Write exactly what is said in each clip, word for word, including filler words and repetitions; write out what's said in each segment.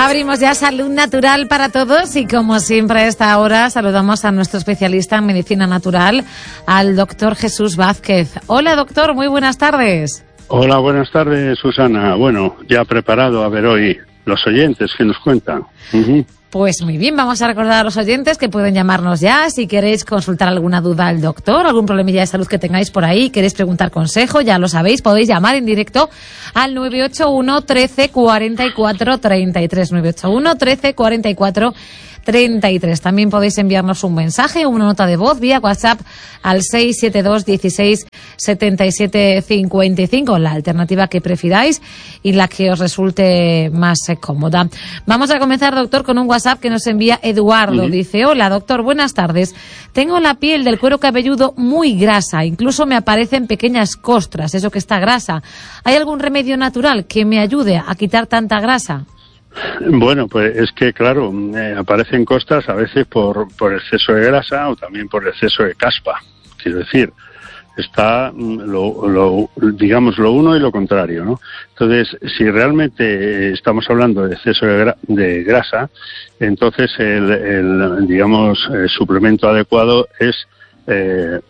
Abrimos ya Salud Natural para Todos y como siempre a esta hora saludamos a nuestro especialista en medicina natural, al doctor Jesús Vázquez. Hola doctor, muy buenas tardes. Hola, buenas tardes Susana. Bueno, ya preparado a ver hoy los oyentes que nos cuentan. Uh-huh. Pues muy bien, vamos a recordar a los oyentes que pueden llamarnos ya si queréis consultar alguna duda al doctor, algún problemilla de salud que tengáis por ahí, queréis preguntar consejo, ya lo sabéis, podéis llamar en directo al nueve ocho uno, trece, cuarenta y cuatro, treinta y tres, nueve ocho uno, trece, cuarenta y cuatro, treinta y tres. También podéis enviarnos un mensaje o una nota de voz vía WhatsApp al seis siete dos, dieciséis, setenta y siete, cincuenta y cinco, la alternativa que prefiráis y la que os resulte más eh, cómoda. Vamos a comenzar, doctor, con un WhatsApp que nos envía Eduardo. Sí. Dice: hola, doctor, buenas tardes. Tengo la piel del cuero cabelludo muy grasa, incluso me aparecen pequeñas costras, eso que está grasa. ¿Hay algún remedio natural que me ayude a quitar tanta grasa? Bueno, pues es que, claro, eh, aparecen costras a veces por, por exceso de grasa o también por exceso de caspa. Quiero decir, está lo, lo, digamos, lo uno y lo contrario, ¿no? Entonces, si realmente estamos hablando de exceso de, gra de grasa, entonces el, el digamos, el suplemento adecuado es eh,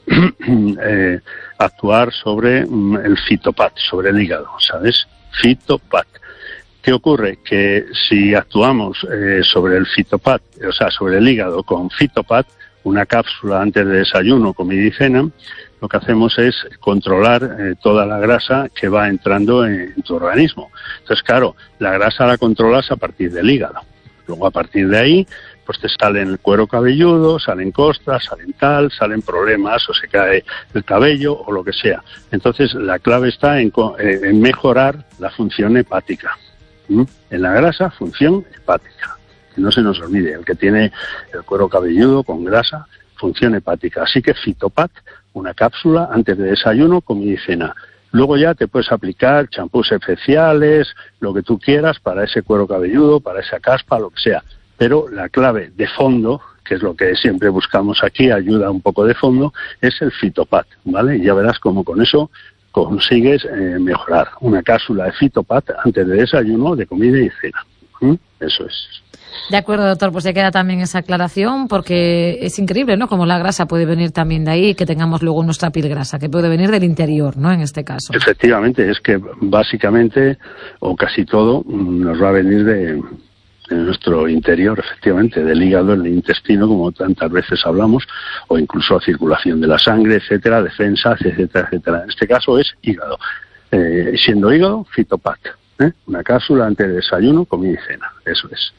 eh, actuar sobre el Fitopat, sobre el hígado, ¿sabes? Fitopat. ¿Qué ocurre? Que si actuamos eh, sobre el Fitopat, o sea, sobre el hígado con Fitopat, una cápsula antes de desayuno, comida y cena, lo que hacemos es controlar eh, toda la grasa que va entrando en, en tu organismo. Entonces, claro, la grasa la controlas a partir del hígado. Luego, a partir de ahí, pues te salen el cuero cabelludo, salen costras, salen tal, salen problemas, o se cae el cabello, o lo que sea. Entonces, la clave está en, en mejorar la función hepática. ¿Mm? En la grasa, función hepática. Que no se nos olvide, el que tiene el cuero cabelludo con grasa, función hepática. Así que Fitopat, una cápsula antes de desayuno, comida y cena. Luego ya te puedes aplicar champús especiales, lo que tú quieras para ese cuero cabelludo, para esa caspa, lo que sea. Pero la clave de fondo, que es lo que siempre buscamos aquí, ayuda un poco de fondo, es el Fitopat, ¿vale? Y ya verás cómo con eso consigues eh, mejorar. Una cápsula de Fitopat antes de desayuno, de comida y cena. ¿Mm? Eso es. De acuerdo, doctor, pues ya queda también esa aclaración, porque es increíble, ¿no? Como la grasa puede venir también de ahí, que tengamos luego nuestra piel grasa, que puede venir del interior, ¿no? En este caso. Efectivamente, es que básicamente, o casi todo, nos va a venir de, de nuestro interior, efectivamente, del hígado, el intestino, como tantas veces hablamos, o incluso circulación de la sangre, etcétera, defensa, etcétera, etcétera. En este caso es hígado. Eh, siendo hígado, Fitopat, ¿eh? Una cápsula antes de desayuno, comida y cena. Eso es.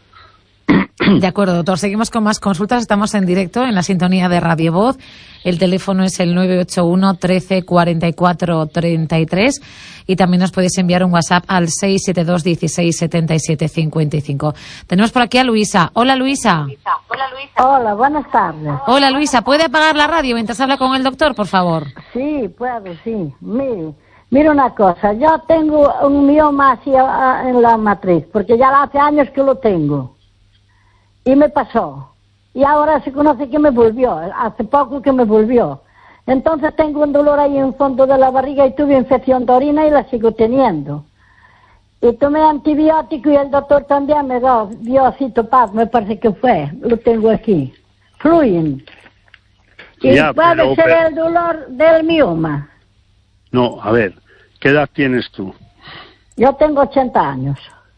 De acuerdo, doctor. Seguimos con más consultas. Estamos en directo en la sintonía de Radio Voz. El teléfono es el nueve ocho uno, trece, cuarenta y cuatro, treinta y tres y también nos podéis enviar un WhatsApp al seis siete dos, dieciséis, setenta y siete, cincuenta y cinco. Tenemos por aquí a Luisa. Hola, Luisa. Hola, Luisa. Hola, buenas tardes. Hola, Luisa. ¿Puede apagar la radio mientras habla con el doctor, por favor? Sí, puedo, sí. Mire, mire una cosa. Yo tengo un mioma así en la matriz, porque ya hace años que lo tengo. Y me pasó. Y ahora se conoce que me volvió. Hace poco que me volvió. Entonces tengo un dolor ahí en el fondo de la barriga y tuve infección de orina y la sigo teniendo. Y tomé antibiótico y el doctor también me dio, dio Fitopat, me parece que fue. Lo tengo aquí. Fluyen. Y ya, puede pero, ser pero... el dolor del mioma. No, a ver, ¿qué edad tienes tú? Yo tengo ochenta años.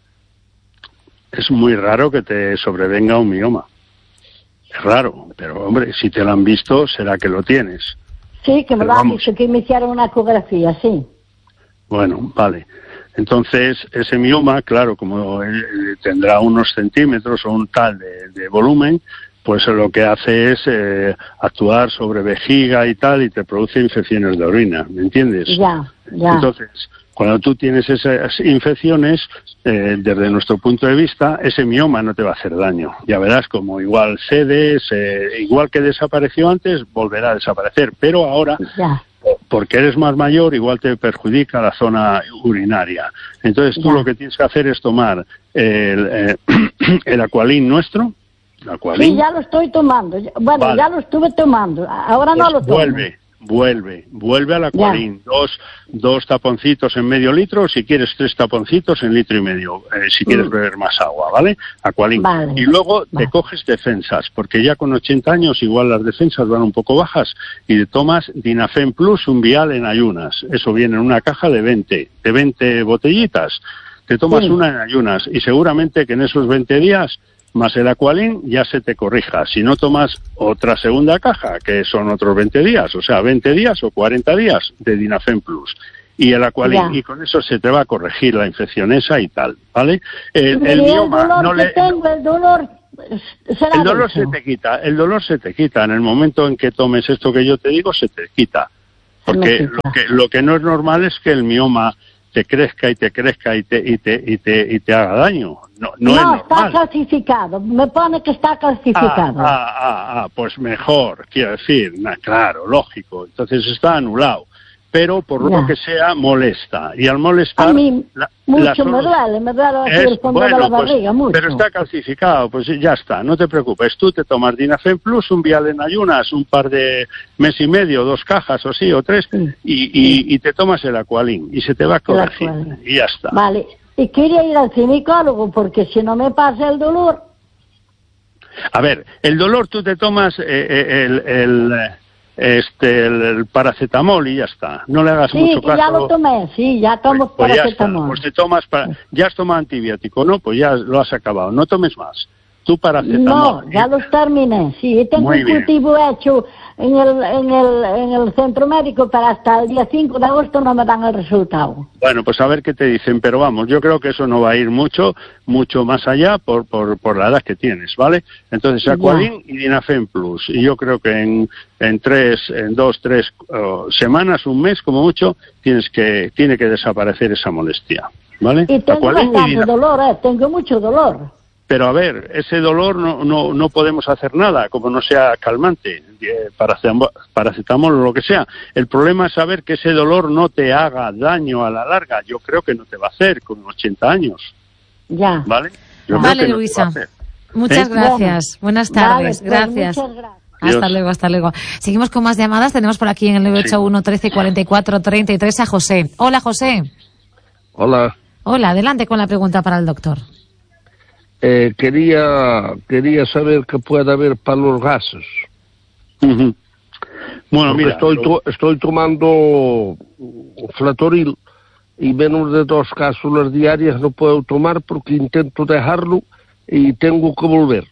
Es muy raro que te sobrevenga un mioma. Es raro, pero hombre, si te lo han visto, será que lo tienes. Sí, que me pero lo han vamos. visto, que me hicieron una ecografía, sí. Bueno, vale. Entonces, ese mioma, claro, como eh, tendrá unos centímetros o un tal de, de volumen, pues lo que hace es eh, actuar sobre vejiga y tal, y te produce infecciones de orina, ¿me entiendes? Ya, ya. Entonces, cuando tú tienes esas infecciones, eh, desde nuestro punto de vista, ese mioma no te va a hacer daño. Ya verás como igual cedes, eh, igual que desapareció antes, volverá a desaparecer. Pero ahora, ya. porque eres más mayor, igual te perjudica la zona urinaria. Entonces tú ya. lo que tienes que hacer es tomar el, eh, el Aqualin nuestro. Aqualin. Sí, ya lo estoy tomando. Bueno, vale. Ya lo estuve tomando. Ahora pues no lo tomo. Vuelve. vuelve, vuelve al Aqualin, dos, dos taponcitos en medio litro, si quieres tres taponcitos en litro y medio, eh, si quieres mm. beber más agua, ¿vale? Aqualin. Vale. Y luego vale. te coges defensas, porque ya con ochenta años igual las defensas van un poco bajas, y te tomas Dinafem Plus, un vial en ayunas, eso viene en una caja de veinte, de veinte botellitas, te tomas sí. una en ayunas, y seguramente que en esos veinte días más el Aqualin ya se te corrija. Si no tomas otra segunda caja, que son otros veinte días, o sea, veinte días o cuarenta días de Dinafem Plus. Y el Aqualin, yeah. y con eso se te va a corregir la infección esa y tal, ¿vale? El, el mioma, el dolor no que le... tengo, el dolor... El dolor se te quita, el dolor se te quita. En el momento en que tomes esto que yo te digo, se te quita. Porque quita. Lo, que, lo que no es normal es que el mioma te crezca y te crezca y te y te y te, y te haga daño. No, no, no es está calcificado. Me pone que está calcificado. Ah, ah, ah, ah, pues mejor, quiero decir, nah, claro, lógico. Entonces está anulado. Pero por ya. lo que sea molesta, y al molestar a mí la, mucho la, me duele, me duele aquí el fondo bueno, de la barriga, pues, mucho. Pero está calcificado, pues ya está, no te preocupes, tú te tomas Dinafem Plus, un vial en ayunas, un par de mes y medio, dos cajas o así, o tres, sí. y, y, sí. y te tomas el Aqualin, y se te va a corregir, y ya está. Vale, y quería ir al ginecólogo, porque si no me pasa el dolor... A ver, el dolor tú te tomas eh, eh, el... el este el, el paracetamol y ya está, no le hagas sí, mucho caso. Sí, ya lo tomé, sí, ya tomo pues, pues paracetamol. Ya pues te tomas, para, ya has tomado antibiótico, ¿no? Pues ya lo has acabado, no tomes más. Tú paracetamol. No, ya los terminé, sí, tengo Muy un cultivo bien. hecho en el, en, el, en el centro médico, pero hasta el día cinco de agosto no me dan el resultado. Bueno, pues a ver qué te dicen, pero vamos, yo creo que eso no va a ir mucho, mucho más allá por, por, por la edad que tienes, ¿vale? Entonces, Aqualin y Dinafem Plus, y yo creo que en, en tres, en dos, tres uh, semanas, un mes como mucho, tienes que, tiene que desaparecer esa molestia, ¿vale? Y tengo Aqualin bastante y dolor, eh, tengo mucho dolor. Pero a ver, ese dolor no, no, no podemos hacer nada, como no sea calmante, paracetamol, paracetamol o lo que sea. El problema es saber que ese dolor no te haga daño a la larga. Yo creo que no te va a hacer con ochenta años. Ya. ¿Vale? Yo vale, Luisa. No muchas ¿Eh? gracias. Bueno, buenas tardes. Vale, gracias. Muchas gracias. Hasta luego, hasta luego. Seguimos con más llamadas. Tenemos por aquí en el nueve ocho uno, trece, cuarenta y cuatro, treinta y tres a José. Hola, José. Hola. Hola, adelante con la pregunta para el doctor. Eh, quería quería saber qué puede haber para los gases. Uh-huh. Bueno, mira, estoy lo... to, estoy tomando Flatoril y menos de dos cápsulas diarias no puedo tomar porque intento dejarlo y tengo que volver.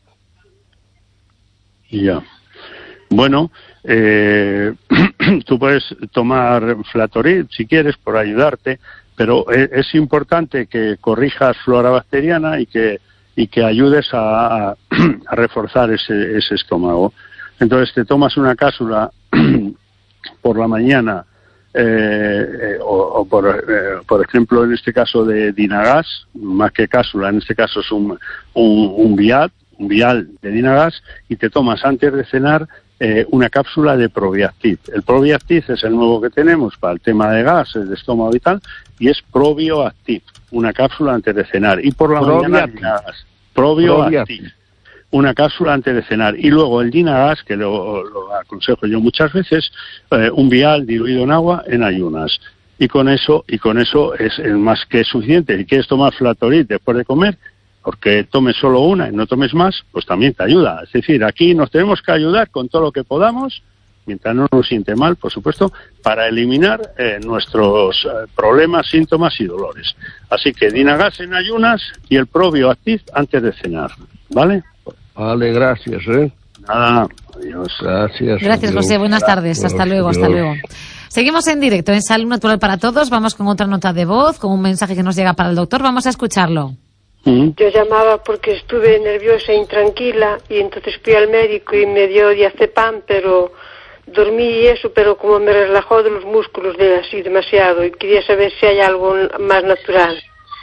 Ya. Bueno, eh, tú puedes tomar Flatoril si quieres por ayudarte, pero es, es importante que corrijas flora bacteriana y que y que ayudes a, a, a reforzar ese, ese estómago. Entonces te tomas una cápsula por la mañana, eh, eh, o, o por, eh, por ejemplo en este caso de Dinagas, más que cápsula, en este caso es un, un, un vial, un vial de Dinagas, y te tomas antes de cenar eh, una cápsula de Probiactiv. El Probiactiv es el nuevo que tenemos para el tema de gases, de estómago y tal, y es Probioactiv, una cápsula antes de cenar. Y por la mañana Dinagas. Probioactiv, una cápsula antes de cenar. Y luego el Dinagas, que lo, lo aconsejo yo muchas veces, eh, un vial diluido en agua en ayunas. Y con eso y con eso es, es más que suficiente. Si quieres tomar Flatoril después de comer, porque tomes solo una y no tomes más, pues también te ayuda. Es decir, aquí nos tenemos que ayudar con todo lo que podamos, mientras no nos siente mal, por supuesto, para eliminar eh, nuestros eh, problemas, síntomas y dolores. Así que Dinagas en ayunas y el Probioactiv antes de cenar, ¿vale? Vale, gracias, ¿eh? Nada, adiós. Gracias. Gracias, José. Buenas tardes. Hasta luego, hasta luego. Seguimos en directo en Salud Natural para Todos. Vamos con otra nota de voz, con un mensaje que nos llega para el doctor. Vamos a escucharlo. ¿Mm? Yo llamaba porque estuve nerviosa e intranquila y entonces fui al médico y me dio diazepam, pero dormí y eso, pero como me relajó de los músculos de así demasiado y quería saber si hay algo más natural.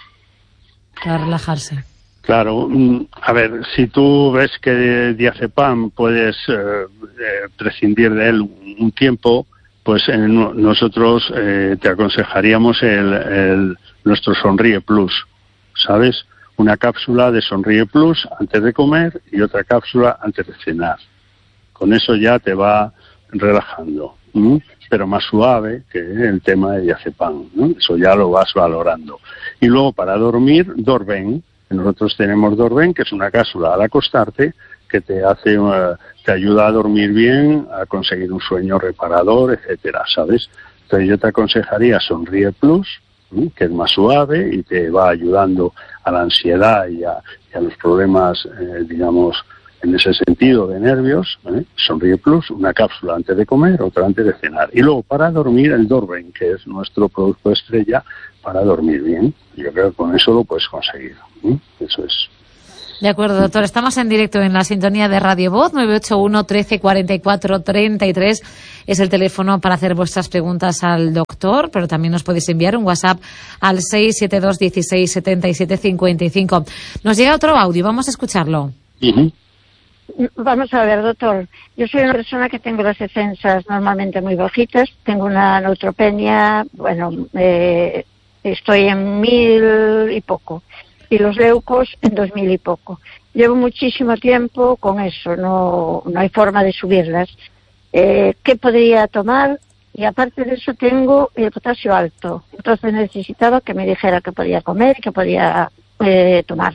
Para relajarse. Claro, a ver, si tú ves que diazepam puedes eh, eh, prescindir de él un tiempo, pues eh, no, nosotros eh, te aconsejaríamos el, el nuestro Sonríe Plus, ¿sabes? Una cápsula de Sonríe Plus antes de comer y otra cápsula antes de cenar. Con eso ya te va relajando, ¿m? pero más suave que el tema de diazepam, ¿no? Eso ya lo vas valorando. Y luego para dormir, Dorben. Nosotros tenemos Dorben, que es una cápsula al acostarte que te hace, uh, te ayuda a dormir bien, a conseguir un sueño reparador, etcétera, ¿sabes? Entonces yo te aconsejaría Sonríe Plus, ¿sí? que es más suave y te va ayudando a la ansiedad y a, y a los problemas, eh, digamos, en ese sentido de nervios, ¿eh? Sonríe Plus, una cápsula antes de comer, otra antes de cenar. Y luego para dormir el Dorben, que es nuestro producto estrella para dormir bien. Yo creo que con eso lo puedes conseguir. ¿eh? Eso es. De acuerdo, doctor. Estamos en directo en la sintonía de Radio Voz. Nueve ocho uno, trece, cuarenta y cuatro, treinta y tres es el teléfono para hacer vuestras preguntas al doctor, pero también nos podéis enviar un WhatsApp al seis siete dos, dieciséis, setenta y siete, cincuenta y cinco. Nos llega otro audio, vamos a escucharlo. Uh-huh. Vamos a ver, doctor. Yo soy una persona que tengo las defensas normalmente muy bajitas. Tengo una neutropenia, bueno, eh, estoy en mil y poco. Y los leucos en dos mil y poco. Llevo muchísimo tiempo con eso, no, no hay forma de subirlas. Eh, ¿Qué podría tomar? Y aparte de eso tengo el potasio alto. Entonces necesitaba que me dijera qué podía comer y qué podía eh, tomar.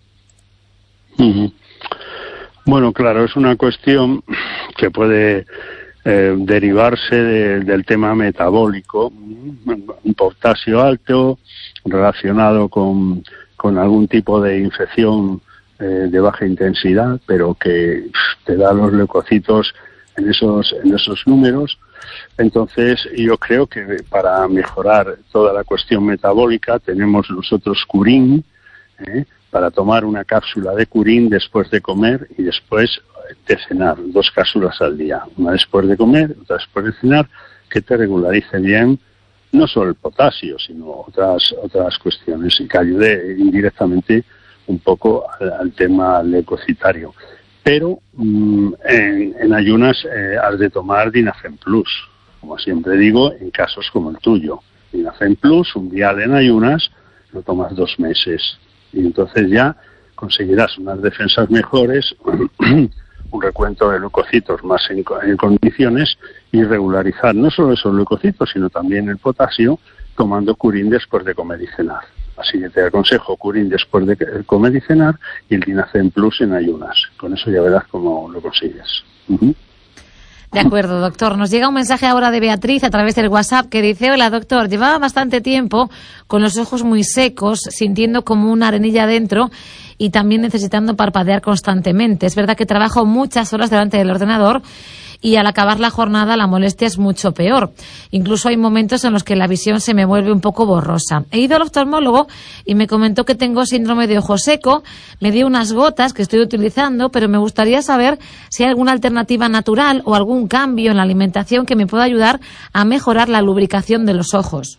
Uh-huh. Bueno, claro, es una cuestión que puede eh, derivarse de, del tema metabólico. Un potasio alto relacionado con, con algún tipo de infección eh, de baja intensidad, pero que te da los leucocitos en esos, en esos números. Entonces, yo creo que para mejorar toda la cuestión metabólica tenemos nosotros Curín, ¿eh? para tomar una cápsula de Curín después de comer y después de cenar, dos cápsulas al día, una después de comer, otra después de cenar, que te regularice bien no solo el potasio, sino otras otras cuestiones y que ayude indirectamente un poco al, al tema leucocitario. Pero mmm, en, en ayunas eh, has de tomar Dinafem Plus, como siempre digo, en casos como el tuyo. Dinafem Plus, un vial en ayunas, lo tomas dos meses. Y entonces ya conseguirás unas defensas mejores, un recuento de leucocitos más en, en condiciones y regularizar no solo esos leucocitos, sino también el potasio, tomando Curín después de comer y cenar. Así que te aconsejo Curín después de comer y cenar y el Dinafem Plus en ayunas. Con eso ya verás cómo lo consigues. Uh-huh. De acuerdo, doctor. Nos llega un mensaje ahora de Beatriz a través del WhatsApp que dice: hola, doctor, llevaba bastante tiempo con los ojos muy secos, sintiendo como una arenilla dentro y también necesitando parpadear constantemente. Es verdad que trabajo muchas horas delante del ordenador y al acabar la jornada la molestia es mucho peor. Incluso hay momentos en los que la visión se me vuelve un poco borrosa. He ido al oftalmólogo y me comentó que tengo síndrome de ojo seco. Me dio unas gotas que estoy utilizando, pero me gustaría saber si hay alguna alternativa natural o algún cambio en la alimentación que me pueda ayudar a mejorar la lubricación de los ojos.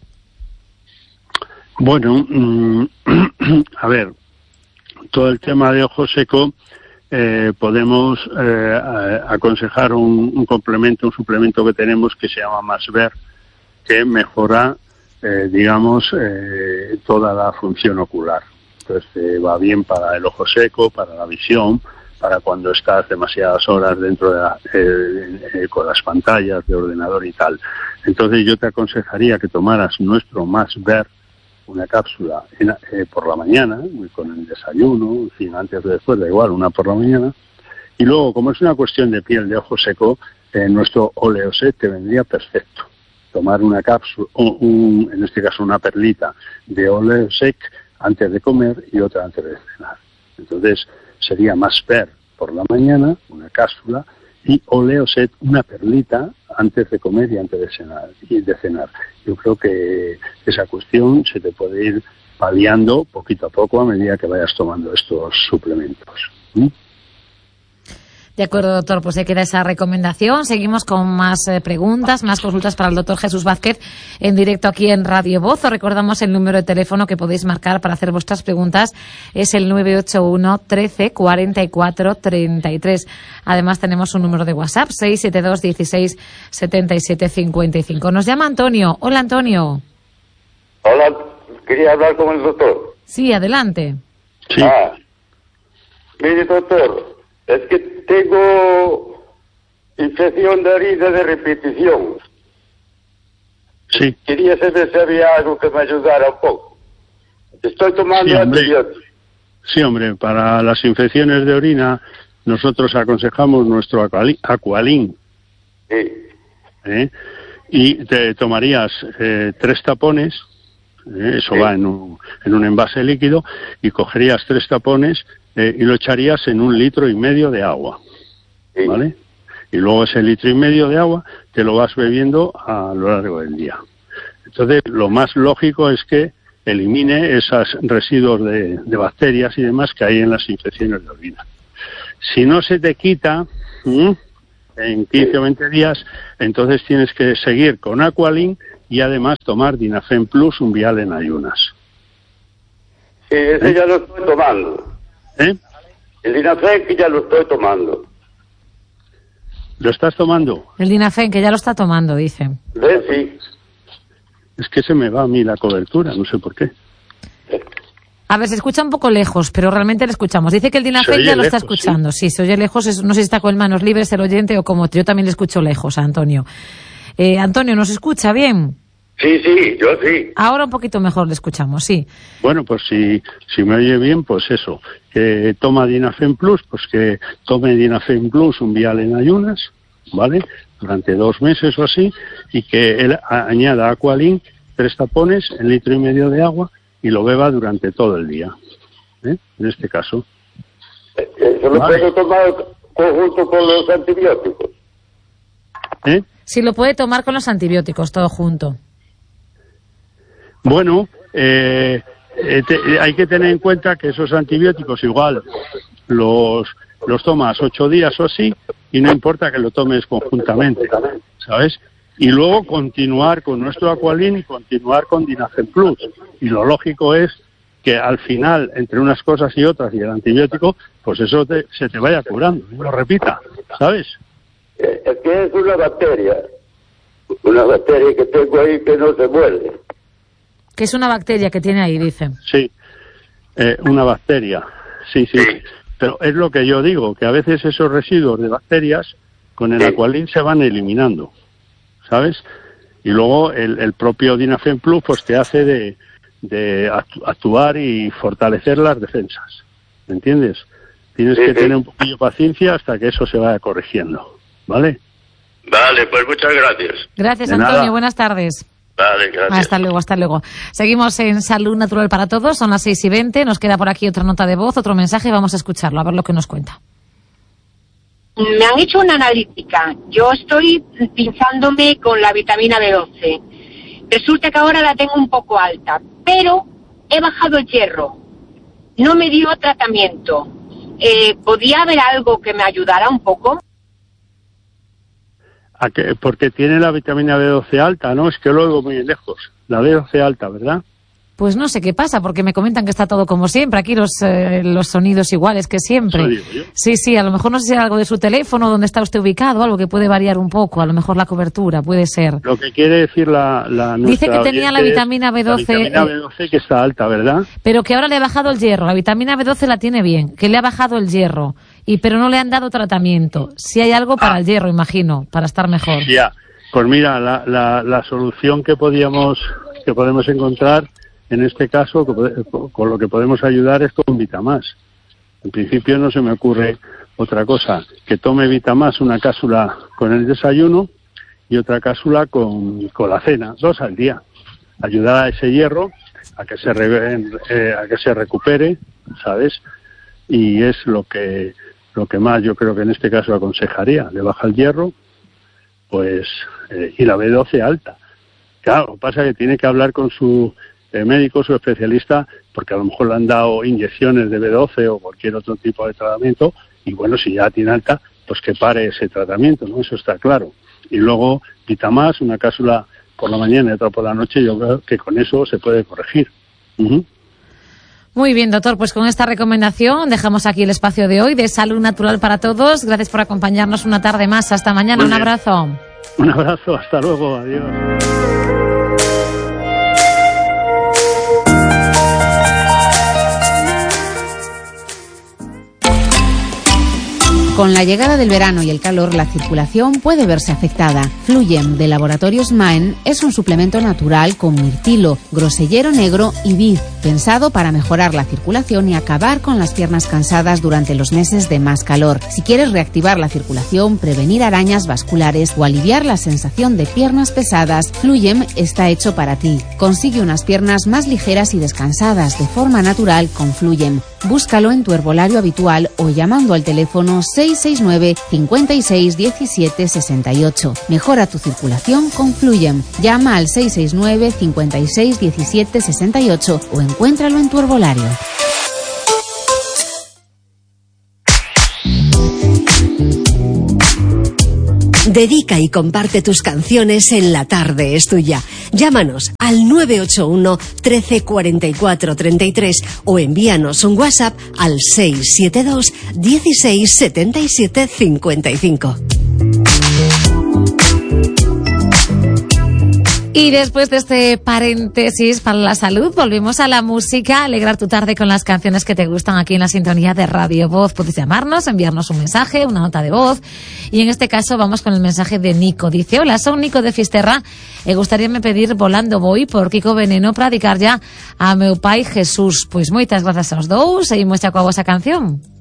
Bueno, mmm, a ver, todo el tema de ojo seco eh, podemos eh, aconsejar un, un complemento, un suplemento que tenemos que se llama Masver, que mejora, eh, digamos, eh, toda la función ocular. Entonces eh, va bien para el ojo seco, para la visión, para cuando estás demasiadas horas dentro de la, eh, eh, con las pantallas de ordenador y tal. Entonces yo te aconsejaría que tomaras nuestro Masver, una cápsula en, eh, por la mañana, con el desayuno, en fin, antes o después, da igual, una por la mañana. Y luego, como es una cuestión de piel de ojo seco, eh, nuestro Oleoset te vendría perfecto. Tomar una cápsula, un, en este caso una perlita de Oleosec antes de comer y otra antes de cenar. Entonces, sería Masver por la mañana, una cápsula, y Oleoset, una perlita antes de comer y antes de cenar. Y de cenar. Yo creo que esa cuestión se te puede ir paliando poquito a poco a medida que vayas tomando estos suplementos. ¿Mm? De acuerdo, doctor, pues se queda esa recomendación. Seguimos con más eh, preguntas, más consultas para el doctor Jesús Vázquez en directo aquí en Radio Voz. Os recordamos el número de teléfono que podéis marcar para hacer vuestras preguntas. Es el nueve ocho uno, trece, cuarenta y cuatro, treinta y tres. Además tenemos un número de WhatsApp, seis siete dos, dieciséis, setenta y siete, cincuenta y cinco. Nos llama Antonio. Hola, Antonio. Hola, quería hablar con el doctor. Sí, adelante. Sí. Ah, mire, doctor, es que tengo infección de herida de repetición Sí. Quería saber si había algo que me ayudara un poco. Estoy tomando Sí, hombre. antibióticos. Sí, hombre, para las infecciones de orina nosotros aconsejamos nuestro Aquali- Aqualin. Sí. ¿eh? Y te tomarías eh, tres tapones, ¿eh? eso Sí. va en un, en un envase líquido, y cogerías tres tapones eh, y lo echarías en un litro y medio de agua, Sí. ¿vale? Y luego ese litro y medio de agua te lo vas bebiendo a lo largo del día. Entonces, lo más lógico es que elimine esos residuos de, de bacterias y demás que hay en las infecciones de orina. Si no se te quita, ¿m? en quince o veinte días, entonces tienes que seguir con Aqualin y además tomar Dinafen Plus, un vial en ayunas. Sí, ese ¿Eh? ya lo estoy tomando. ¿Eh? El Dinafen que ya lo estoy tomando. ¿Lo estás tomando? El Dinafen, que ya lo está tomando, dice. ¿Ves? Sí. Es que se me va a mí la cobertura, no sé por qué. A ver, se escucha un poco lejos, pero realmente lo escuchamos. Dice que el Se Dinafen oye ya lo está lejos, escuchando. Sí, se oye lejos. Es- no sé si está con manos libres el oyente o como yo también le escucho lejos a Antonio. Eh, Antonio, ¿nos escucha bien? Sí, sí, yo sí. Ahora un poquito mejor le escuchamos, sí. Bueno, pues si, si me oye bien, pues eso, que toma Dinafen Plus, pues que tome Dinafen Plus, un vial en ayunas, ¿vale? Durante dos meses o así, y que él a- añada Aqualin, tres tapones, en litro y medio de agua, y lo beba durante todo el día, ¿eh? En este caso. Eh, eh, Se lo Vale. puedo tomar conjunto con los antibióticos. ¿Eh? Sí, lo puede tomar con los antibióticos, todo junto. Bueno, eh, eh, te- hay que tener en cuenta que esos antibióticos igual los, los tomas ocho días o así y no importa que lo tomes conjuntamente, ¿sabes? Y luego continuar con nuestro Aqualin y continuar con Dinafen Plus. Y lo lógico es que al final, entre unas cosas y otras y el antibiótico, pues eso te- se te vaya curando, no lo repita, ¿sabes? Eh, Es que es una bacteria. Una bacteria que tengo ahí que no se muere. Que es una bacteria que tiene ahí, dice. Sí, eh, una bacteria, sí, sí. Pero es lo que yo digo, que a veces esos residuos de bacterias con el Sí. Aqualin se van eliminando, ¿sabes? Y luego el, el propio Dinafen Plus pues te hace de, de actu- actuar y fortalecer las defensas, ¿me entiendes? Tienes Sí, que sí. tener un poquillo de paciencia hasta que eso se vaya corrigiendo, ¿vale? Vale, pues muchas gracias. Gracias, De Antonio. nada. Buenas tardes. Vale, gracias. Hasta luego, hasta luego. Seguimos en Salud Natural para Todos, son las seis y veinte. Nos queda por aquí otra nota de voz, otro mensaje, vamos a escucharlo, a ver lo que nos cuenta. Me han hecho una analítica. Yo estoy pinzándome con la vitamina B doce. Resulta que ahora la tengo un poco alta, pero he bajado el hierro. No me dio tratamiento. Eh, ¿Podría haber algo que me ayudara un poco? ¿A qué? Porque tiene la vitamina B doce alta, ¿no? Es que lo oigo muy lejos. La B doce alta, ¿verdad? Pues no sé qué pasa, porque me comentan que está todo como siempre, aquí los, eh, los sonidos iguales que siempre. Eso digo yo. Sí, sí, a lo mejor no sé si es algo de su teléfono, donde está usted ubicado, algo que puede variar un poco, a lo mejor la cobertura, puede ser. Lo que quiere decir la, la Dice nuestra que tenía la oyente es vitamina B doce, La vitamina eh, B doce que está alta, ¿verdad? Pero que ahora le ha bajado el hierro, la vitamina B doce la tiene bien, que le ha bajado el hierro, y pero no le han dado tratamiento. Si hay algo para el hierro, imagino, para estar mejor. Ya. Pues mira, la, la, la solución que podíamos que podemos encontrar en este caso, que pode- con lo que podemos ayudar es con Vitamás. En principio no se me ocurre otra cosa, que tome Vitamás una cápsula con el desayuno y otra cápsula con, con la cena, dos al día. Ayudar a ese hierro a que se re- eh, a que se recupere, ¿sabes? Y es lo que lo que más yo creo que en este caso aconsejaría. Le baja el hierro, pues eh, y la B doce alta. Claro, lo que pasa es que tiene que hablar con su eh, médico, su especialista, porque a lo mejor le han dado inyecciones de B doce o cualquier otro tipo de tratamiento, y bueno, si ya tiene alta, pues que pare ese tratamiento, ¿no? Eso está claro. Y luego Vitamás, una cápsula por la mañana y otra por la noche, yo creo que con eso se puede corregir. Ujú. Muy bien, doctor, pues con esta recomendación dejamos aquí el espacio de hoy de Salud Natural para Todos. Gracias por acompañarnos una tarde más. Hasta mañana. Muy Un bien. abrazo. Un abrazo, hasta luego, adiós. Con la llegada del verano y el calor, la circulación puede verse afectada. Fluyem de Laboratorios Maen es un suplemento natural con mirtilo, grosellero negro y vid, pensado para mejorar la circulación y acabar con las piernas cansadas durante los meses de más calor. Si quieres reactivar la circulación, prevenir arañas vasculares o aliviar la sensación de piernas pesadas, Fluyem está hecho para ti. Consigue unas piernas más ligeras y descansadas de forma natural con Fluyem. Búscalo en tu herbolario habitual o llamando al teléfono seis seis nueve, cinco seis, diecisiete, sesenta y ocho. Mejora tu circulación con Fluyem. Llama al seis seis nueve, cinco seis, diecisiete, sesenta y ocho o encuéntralo en tu herbolario. Dedica y comparte tus canciones en La Tarde es Tuya. Llámanos al nueve ocho uno, trece, cuarenta y cuatro, treinta y tres o envíanos un WhatsApp al seis siete dos, dieciséis, setenta y siete, cincuenta y cinco. Y después de este paréntesis para la salud, volvemos a la música, alegrar tu tarde con las canciones que te gustan aquí en la sintonía de Radio Voz. Puedes llamarnos, enviarnos un mensaje, una nota de voz. Y en este caso vamos con el mensaje de Nico. Dice, hola, soy Nico de Fisterra. Me gustaría me pedir Volando Voy por Kiko Veneno para dedicar ya a meu pai Jesús. Pues muchas gracias a los dos. Seguimos ya con esa canción.